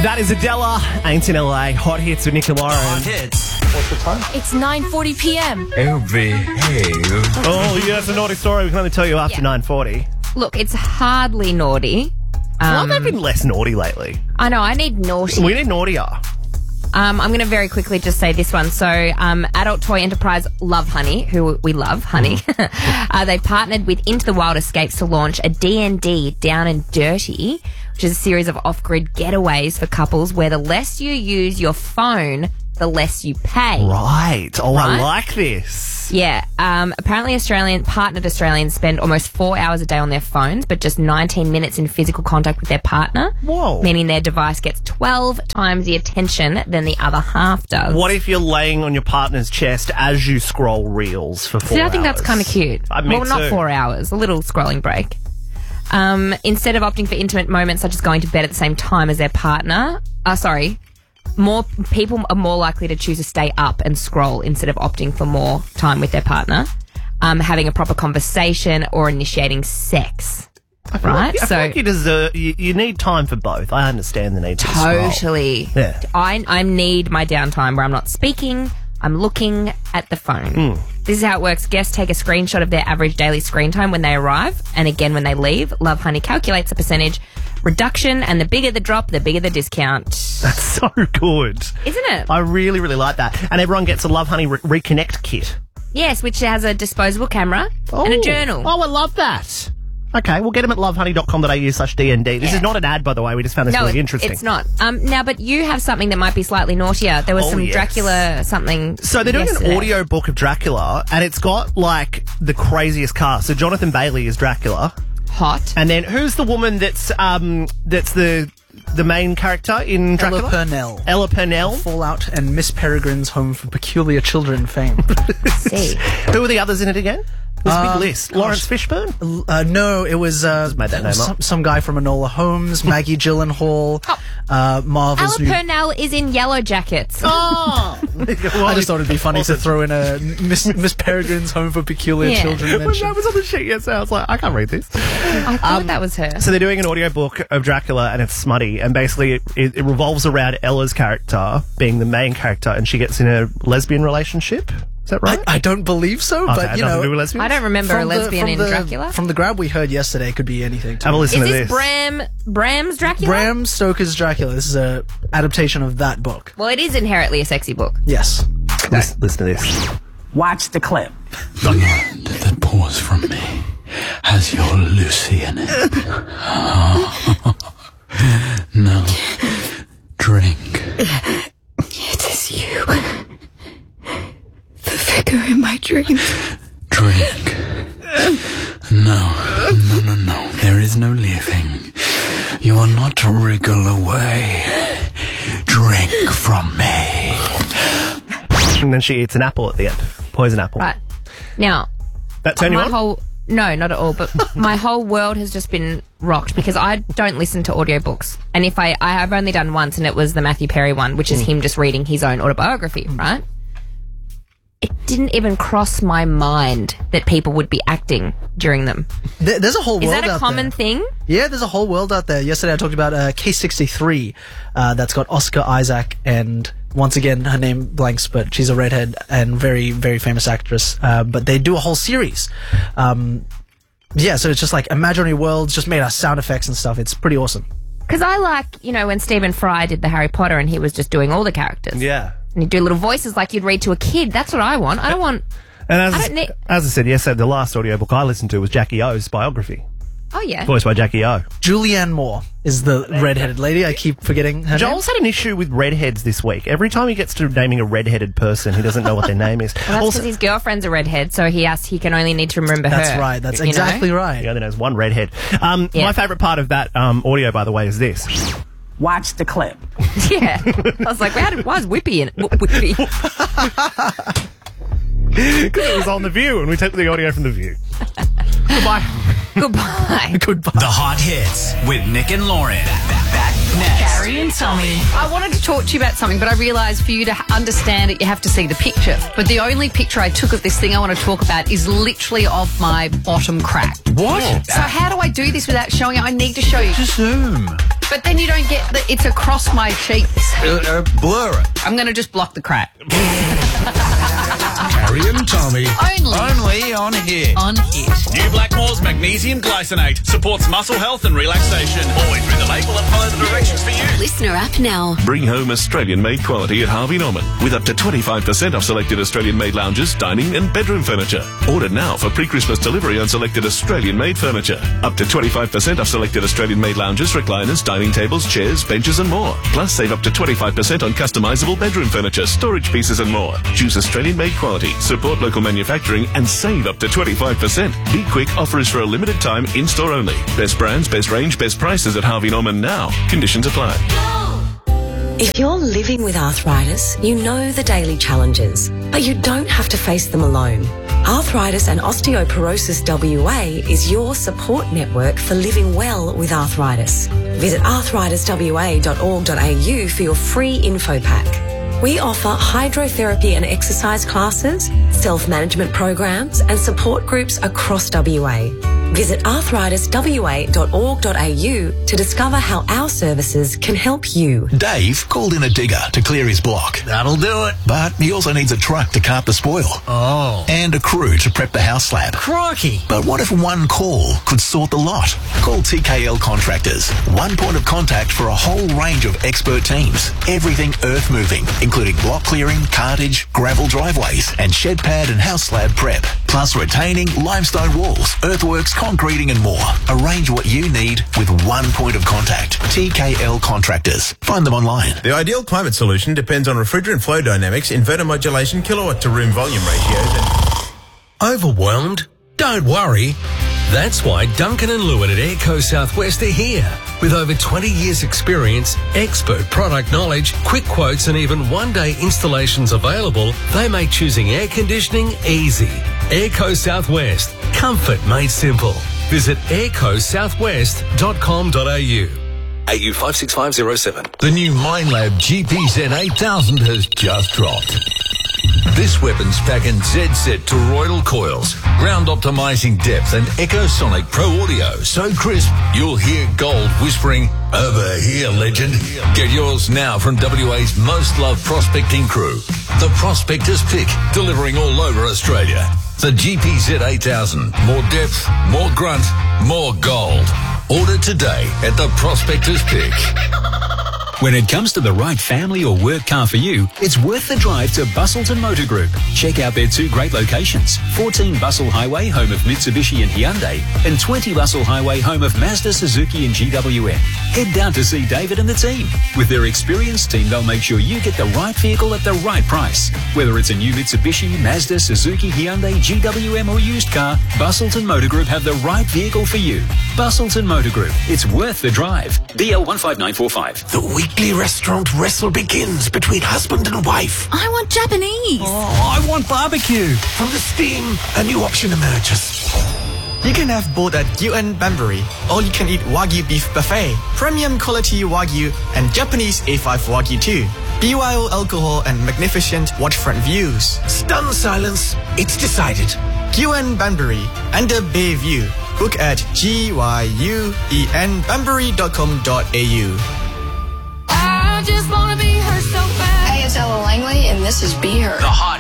That is Adela. Ain't in LA. Hot hits with Nick and Lauren. Hot hits. What's the time? It's 9:40 p.m. Oh, behave. Oh, yeah, that's a naughty story. We can only tell you after 9:40. Look, it's hardly naughty. Well, they've been less naughty lately. I know, I need naughty. We need naughtier. I'm going to very quickly just say this one. So, adult toy enterprise Love Honey, who we love, Honey, they partnered with Into the Wild Escapes to launch a D&D Down and Dirty, which is a series of off-grid getaways for couples where the less you use your phone, the less you pay. Right. Oh, Right? I like this. Yeah. Apparently partnered Australians spend almost 4 hours a day on their phones, but just 19 minutes in physical contact with their partner. Whoa. Meaning their device gets 12 times the attention than the other half does. What if you're laying on your partner's chest as you scroll reels for 4 hours? See, I think that's kind of cute. Me Well, not too. 4 hours. A little scrolling break. Instead of opting for intimate moments such as going to bed at the same time as their partner, more people are more likely to choose to stay up and scroll instead of opting for more time with their partner, having a proper conversation or initiating sex. I feel Right? like you need time for both. I understand the need to scroll. Totally. Yeah. I need my downtime where I'm not speaking, I'm looking at the phone. This is how it works. Guests take a screenshot of their average daily screen time when they arrive and again when they leave. Love Honey calculates the percentage reduction, and the bigger the drop, the bigger the discount. That's so good. Isn't it? I really, really like that. And everyone gets a Love Honey Reconnect kit. Yes, which has a disposable camera and a journal. Oh, I love that. Okay, we'll get them at lovehoney.com.au/DND. This is not an ad, by the way. We just found this really interesting. It's not. Now, but you have something that might be slightly naughtier. There was some yes. Dracula something. So they're doing yesterday. an audio book of Dracula, and it's got, like, the craziest cast. So Jonathan Bailey is Dracula. Hot. And then who's the woman that's the main character in Dracula? Ella Purnell. Ella Purnell. Fallout and Miss Peregrine's Home for Peculiar Children fame. See. Who are the others in it again? There's a big list. Lawrence Fishburne? No, it was made that name up. some guy from Enola Holmes, Maggie Gyllenhaal, Marvel's Ella Purnell is in Yellow Jackets. Oh! I just thought it'd be funny to throw in a Miss Peregrine's Home for Peculiar Yeah. Children When mention. that was on the sheet yesterday, I was like, I can't read this. I thought that was her. So they're doing an audiobook of Dracula, and it's smutty, and basically it revolves around Ella's character being the main character, and she gets in a lesbian relationship. Is that right? I don't believe so, Okay, but you nothing to know, do with lesbians? I don't remember a lesbian in Dracula. From the grab we heard yesterday, it could be anything. Have a listen Is to this this. Bram's Dracula? Bram Stoker's Dracula. This is a adaptation of that book. Well, it is inherently a sexy book. Yes. Listen to this. Watch the clip. The land that pours from me has your Lucy in it. Now, drink. It is you. The figure in my dreams. Drink. No. There is no leaving. You are not to wriggle away. Drink from me. And then she eats an apple at the end. Poison apple. Right. Now, That turn you my on? whole... No, not at all. But my whole world has just been rocked because I don't listen to audiobooks. And if I have only done once, and it was the Matthew Perry one, which is him just reading his own autobiography, right? It didn't even cross my mind that people would be acting during them. There's a whole world Is out that there. a common thing? Yeah, there's a whole world out there. Yesterday I talked about Case 63 that's got Oscar Isaac, and once again her name blanks, but she's a redhead and very, very famous actress. But they do a whole series. Yeah, so it's just like imaginary worlds just made out of sound effects and stuff. It's pretty awesome. Because I like, when Stephen Fry did the Harry Potter and he was just doing all the characters. Yeah. And he'd do little voices like you'd read to a kid. That's what I want. I don't want... And I don't need- as I said yesterday, the last audiobook I listened to was Jackie O's biography, Oh, yeah. voiced by Jackie O. Julianne Moore is the redheaded lady. I keep forgetting her name. Joel's had an issue with redheads this week. Every time he gets to naming a redheaded person, he doesn't know what their name is. Well, that's because his girlfriend's a redhead, so he can only need to remember her. That's right. That's exactly right. he only knows one redhead. My favourite part of that audio, by the way, is this. Watch the clip. Yeah. I was like, why is Whippy in it? Whippy. Because it was on The View, and we took the audio from The View. Goodbye. Goodbye. Goodbye. The hot hits with Nick and Lauren. Back next. Carrie and and Tommy. I wanted to talk to you about something, but I realised for you to understand it, you have to see the picture. But the only picture I took of this thing I want to talk about is literally of my bottom crack. What? So how do I do this without showing it? I need to show you. Just zoom. But then you don't get that it's across my cheeks. Blur it. I'm going to just block the crack. Harry and Tommy. Only on Hit. On Hit. New Blackmore's Magnesium Glycinate supports muscle health and relaxation. Always read the label and follow the directions for you. Listener app now. Bring home Australian-made quality at Harvey Norman with up to 25% off selected Australian-made lounges, dining and bedroom furniture. Order now for pre-Christmas delivery on selected Australian-made furniture. Up to 25% off selected Australian-made lounges, recliners, dining tables, chairs, benches and more. Plus save up to 25% on customisable bedroom furniture, storage pieces and more. Choose Australian-made quality, support local manufacturing and save up to 25%. Be quick, offer is for a limited time, in-store only. Best brands, best range, best prices at Harvey Norman now. Conditions apply. If you're living with arthritis, you know the daily challenges, but you don't have to face them alone. Arthritis and Osteoporosis WA is your support network for living well with arthritis. Visit arthritiswa.org.au for your free info pack. We offer hydrotherapy and exercise classes, self-management programs and support groups across WA. Visit arthritiswa.org.au to discover how our services can help you. Dave called in a digger to clear his block. That'll do it. But he also needs a truck to cart the spoil. Oh. And a crew to prep the house slab. Crikey. But what if one call could sort the lot? Call TKL Contractors. One point of contact for a whole range of expert teams. Everything earth moving, including block clearing, cartage, gravel driveways, and shed pad and house slab prep. Plus retaining, limestone walls, earthworks, concreting and more. Arrange what you need with one point of contact. TKL Contractors. Find them online. The ideal climate solution depends on refrigerant flow dynamics, inverter modulation, kilowatt to room volume ratios and... Overwhelmed? Don't worry. That's why Duncan and Lewin at Airco Southwest are here. With over 20 years experience, expert product knowledge, quick quotes and even one-day installations available, they make choosing air conditioning easy. Airco Southwest. Comfort made simple. Visit aircosouthwest.com.au. AU 56507. The new Minelab GPZ 8000 has just dropped. This weapon's packing Z-Set toroidal coils, ground optimizing depth and Echosonic Pro Audio so crisp you'll hear gold whispering, "Over here, legend." Get yours now from WA's most loved prospecting crew. The Prospector's Pick, delivering all over Australia. The GPZ 8000. More depth, more grunt, more gold. Order today at the Prospector's Pick. When it comes to the right family or work car for you, it's worth the drive to Bustleton Motor Group. Check out their two great locations, 14 Bustle Highway, home of Mitsubishi and Hyundai, and 20 Bustle Highway, home of Mazda, Suzuki and GWM. Head down to see David and the team. With their experienced team, they'll make sure you get the right vehicle at the right price. Whether it's a new Mitsubishi, Mazda, Suzuki, Hyundai, GWM or used car, Bustleton Motor Group have the right vehicle for you. Bustleton Motor Group. It's worth the drive. DL 15945. The weekly restaurant wrestle begins between husband and wife. I want Japanese. Oh, I want barbecue. From the steam, a new option emerges. You can have both at Gyuan Banbury. All you can eat Wagyu beef buffet, premium quality Wagyu and Japanese A5 Wagyu too. BYO alcohol and magnificent waterfront views. Stunned silence. It's decided. Gyuan Banbury under Bayview. Book at gyuenbanbury.com.au. I just wanna be her so bad. Hey, it's Ella Langley, and this is Be Her. The hot